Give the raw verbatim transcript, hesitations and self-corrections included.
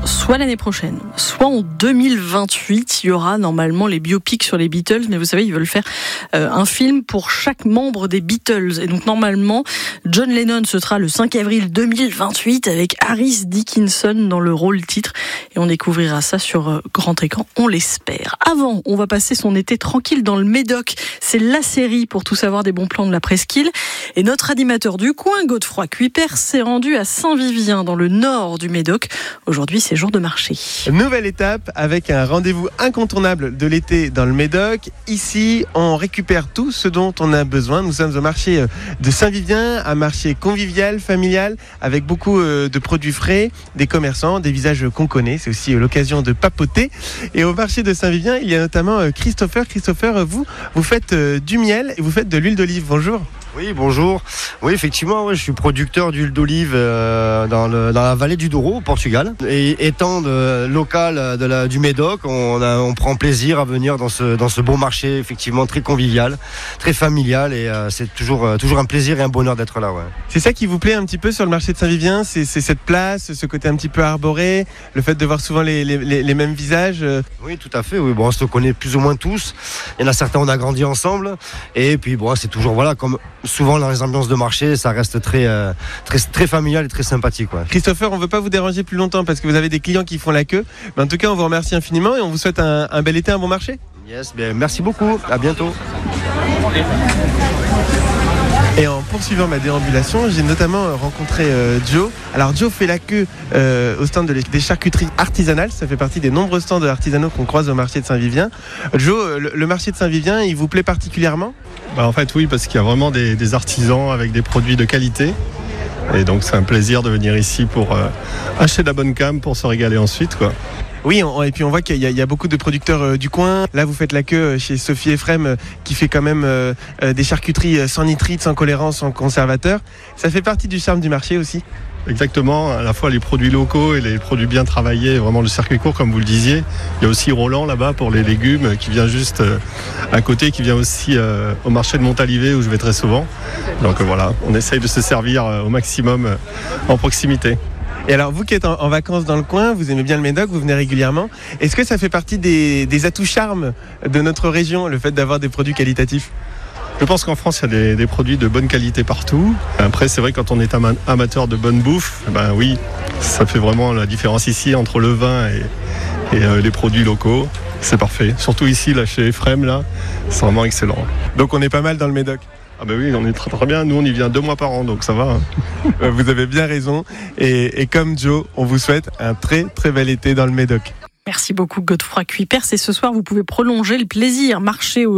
soit l'année prochaine, soit en deux mille vingt-huit. Il y aura normalement les biopics sur les Beatles, mais vous savez, ils veulent faire euh, un film pour chaque membre des Beatles. Et donc normalement, John Lennon, ce sera le cinq avril deux mille vingt-huit avec Harris Dickinson dans le rôle titre. Et on découvrira ça sur euh, grand écran, on l'espère. Avant, on va passer son été tranquille dans le Médoc. C'est la série pour tout savoir des bons plans de la presqu'île. Et notre animateur du coin, Godefroy Cuypers, s'est rendu à Saint-Vivien, dans le nord du Médoc. Aujourd'hui, c'est jour de marché. Nouvelle étape avec un rendez-vous incontournable de l'été dans le Médoc. Ici, on récupère tout ce dont on a besoin. Nous sommes au marché de Saint-Vivien, un marché convivial, familial, avec beaucoup de produits frais, des commerçants, des visages qu'on connaît. C'est aussi l'occasion de papoter. Et au marché de Saint-Vivien, il y a notamment Christopher. Christopher, vous, vous faites du miel et vous faites de l'huile d'olive. Bonjour. Oui, bonjour. Oui, effectivement, ouais, je suis producteur d'huile d'olive euh, dans, le, dans la vallée du Douro, au Portugal. Et étant de, local de la, du Médoc, on, a, on prend plaisir à venir dans ce, dans ce beau marché, effectivement, très convivial, très familial. Et euh, c'est toujours, euh, toujours un plaisir et un bonheur d'être là. Ouais. C'est ça qui vous plaît un petit peu sur le marché de Saint-Vivien, c'est, c'est cette place, ce côté un petit peu arboré, le fait de voir souvent les, les, les, les mêmes visages. Oui, tout à fait. Oui. Bon, on se connaît plus ou moins tous. Il y en a certains, on a grandi ensemble. Et puis, bon, c'est toujours, voilà, comme souvent dans les ambiances de marché, ça reste très, euh, très, très familial et très sympathique. Ouais. Christopher, on ne veut pas vous déranger plus longtemps parce que vous avez des clients qui font la queue. Mais en tout cas, on vous remercie infiniment et on vous souhaite un, un bel été, un bon marché. Yes, bien, merci beaucoup. À bientôt. Et en poursuivant ma déambulation, j'ai notamment rencontré euh, Joe. Alors Joe fait la queue euh, au stand de les, des charcuteries artisanales. Ça fait partie des nombreux stands artisanaux qu'on croise au marché de Saint-Vivien. Joe, le, le marché de Saint-Vivien, il vous plaît particulièrement ? Bah en fait oui, parce qu'il y a vraiment des, des artisans avec des produits de qualité. Et donc c'est un plaisir de venir ici pour euh, acheter de la bonne cam pour se régaler ensuite, quoi. Oui, on, et puis on voit qu'il y a, il y a beaucoup de producteurs euh, du coin. Là, vous faites la queue chez Sophie Ephrem euh, qui fait quand même euh, euh, des charcuteries sans nitrite, sans colorant, sans conservateur. Ça fait partie du charme du marché aussi. Exactement, à la fois les produits locaux et les produits bien travaillés, vraiment le circuit court comme vous le disiez. Il y a aussi Roland là-bas pour les légumes qui vient juste euh, à côté, qui vient aussi euh, au marché de Montalivet où je vais très souvent. Donc euh, voilà, on essaye de se servir euh, au maximum euh, en proximité. Et alors, vous qui êtes en, en vacances dans le coin, vous aimez bien le Médoc, vous venez régulièrement. Est-ce que ça fait partie des, des atouts charmes de notre région, le fait d'avoir des produits qualitatifs ? Je pense qu'en France, il y a des, des produits de bonne qualité partout. Après, c'est vrai, quand on est ama- amateur de bonne bouffe, ben oui, ça fait vraiment la différence ici entre le vin et, et euh, les produits locaux. C'est parfait. Surtout ici, là, chez Ephrem, là, c'est vraiment excellent. Donc, on est pas mal dans le Médoc. Ah ben oui, on est très très bien. Nous, on y vient deux mois par an, donc ça va. Hein. Vous avez bien raison. Et, et comme Joe, on vous souhaite un très très bel été dans le Médoc. Merci beaucoup Godefroy Cuypers. Et ce soir, vous pouvez prolonger le plaisir, marcher au